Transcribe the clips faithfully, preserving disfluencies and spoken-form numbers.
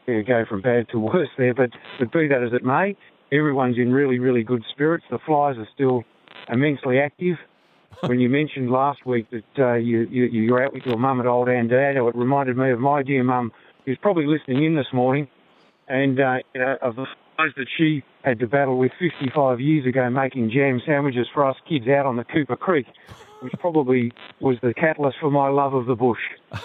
to go from bad to worse there, but, but be that as it may, everyone's in really, really good spirits. The Flyers are still immensely active. When you mentioned last week that uh, you, you, you're out with your mum at Old Andado, it reminded me of my dear mum, who's probably listening in this morning, and uh, you know, of the foes that she had to battle with fifty-five years ago making jam sandwiches for us kids out on the Cooper Creek, which probably was the catalyst for my love of the bush.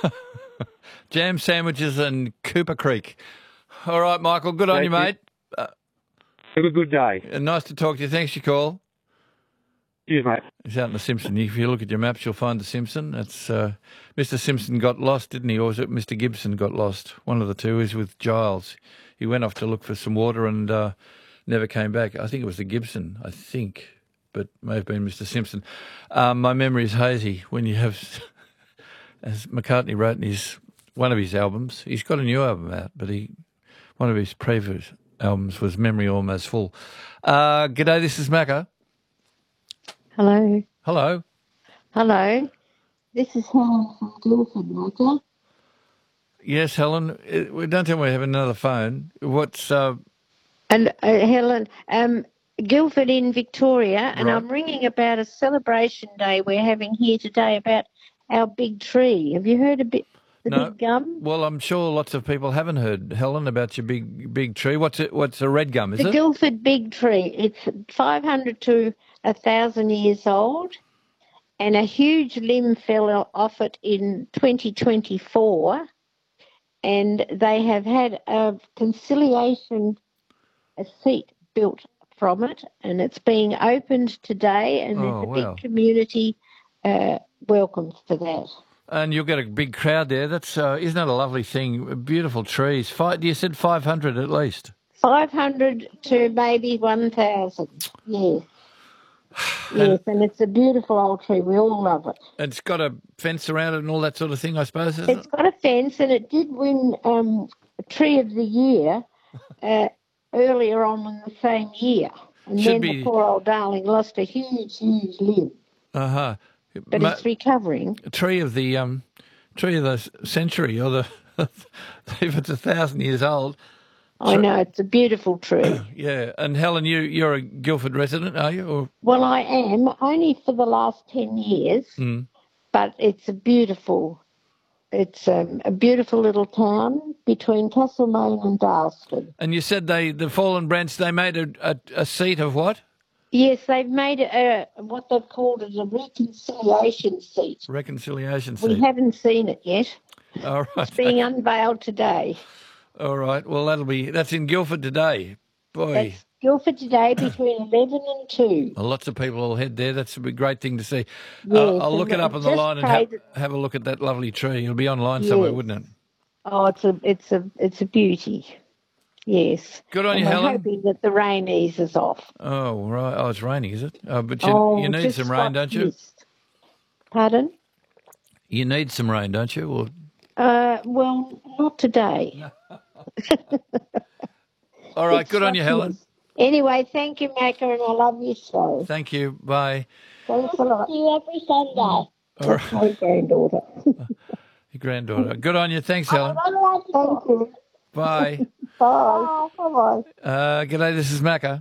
Jam sandwiches and Cooper Creek. All right, Michael, good on Thank you, you. mate. Uh, Have a good day. nice to talk to you. Thanks for your call. Cheers, mate. He's out in the Simpson. If you look at your maps, you'll find the Simpson. It's uh, Mister Simpson got lost, didn't he? Or was it Mister Gibson got lost? One of the two is with Giles. He went off to look for some water and uh, never came back. I think it was the Gibson, I think, but may have been Mister Simpson. Um, my memory is hazy when you have, as McCartney wrote in his one of his albums, he's got a new album out, but he one of his previous albums was Memory Almost Full. Uh, g'day, this is Macca. Hello. Hello. Hello. This is Helen from Guildford, Roger. Yes, Helen. Uh, we don't tell me we have another phone. What's uh, And uh, Helen, um, Guildford in Victoria, and Right. I'm ringing about a celebration day we're having here today about our big tree. Have you heard a bit the No. big gum? Well, I'm sure lots of people haven't heard, Helen, about your big big tree. What's it? What's a red gum? Is The it? Guildford big tree. It's five hundred to one thousand years old, and a huge limb fell off it in twenty twenty-four, and they have had a conciliation a seat built from it, and it's being opened today, and Oh, there's a wow. big community uh, welcome for that. And you'll get a big crowd there. That's uh, isn't that a lovely thing? Beautiful trees. Five, you said five hundred at least. five hundred to maybe one thousand, yes. Yes, and it's a beautiful old tree. We all love it. It's got a fence around it and all that sort of thing, I suppose, isn't It's it? got a fence, and it did win um, Tree of the Year uh, earlier on in the same year. And Should then be- the poor old darling lost a huge, huge limb, Uh huh. but it's recovering. Tree of the um, tree of the century, or the if it's a thousand years old. I know, it's a beautiful tree. Yeah. And Helen, you you're a Guildford resident, are you? Or Well, I am, only for the last ten years, Mm. but it's a beautiful, it's um, a beautiful little town between Castlemaine and Darlsford. and you said they the fallen branch they made a a, a seat of what? Yes, they've made a, what they've called it a reconciliation seat. Reconciliation We seat. haven't seen it yet. All right. It's being unveiled today. All right. Well, that'll be that's in Guildford today. Boy, That's Guildford today between eleven and two. well, lots of people will head there. That's a big, great thing to see. Yes, uh, I'll and look it up on the just line and pray have, that- have a look at that lovely tree. It'll be online somewhere, Yes. wouldn't it? Oh, it's a, it's a, it's a beauty. Yes. Good on and you, we're Helen. hoping that the rain eases off. Oh, right. Oh, it's raining, is it? Oh, but you, oh, you need just some rain, got don't you? mist. Pardon? You need some rain, don't you? Or Uh, well, not today. all right. It's Good on you, got Helen. mist. Anyway, thank you, Macca, and I love you so. Thank you. Bye. Thanks a lot. See you every Sunday. All That's right. my granddaughter. Your granddaughter. Good on you. Thanks, Helen. Thank you. Bye. Bye. Bye-bye. Uh, g'day, this is Macca.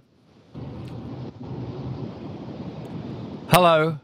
Hello.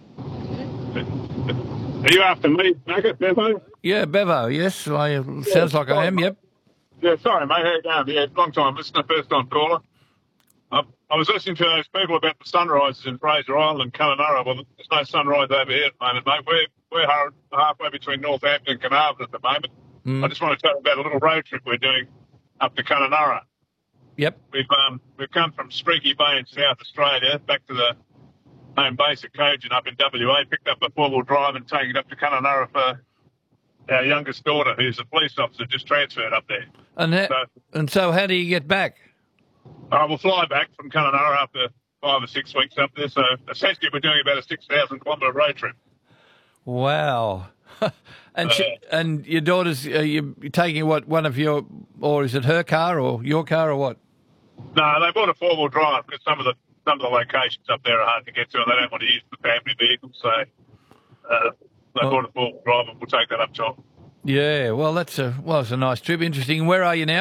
Are you after me, Macca, Bevo? Yeah, Bevo, yes. I, sounds like I am, yep. Yeah, sorry, mate. How you going? Yeah, long time listener, first time caller. I, I was listening to those people about the sunrises in Fraser Island, Kununurra. Well, there's no sunrise over here at the moment, mate. We're, we're ha- halfway between Northampton and Carnarvon at the moment. Mm. I just want to tell you about a little road trip we're doing up to Kununurra. Yep. We've um, we've come from Streaky Bay in South Australia back to the home base at Cogent up in W A, picked up a four-wheel drive and taken it up to Kununurra for our youngest daughter, who's a police officer, just transferred up there. And, ha- So and so how do you get back? I will fly back from Kununurra after five or six weeks up there. So essentially we're doing about a six thousand kilometre road trip. Wow. and she, and your daughter's, uh, you taking what, one of your, or is it her car or your car or what? No, they bought a four-wheel drive because some of the some of the locations up there are hard to get to and they don't want to use the family vehicle. So uh, they Oh. bought a four-wheel drive and we'll take that up top. Yeah, well, that's a, well, it's a nice trip. Interesting. Where are you now?